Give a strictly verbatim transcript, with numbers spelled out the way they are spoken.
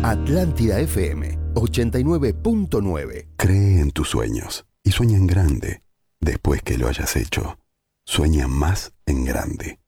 Atlántida F M ochenta y nueve punto nueve. Cree en tus sueños y sueña en grande. Después que lo hayas hecho, sueña más en grande.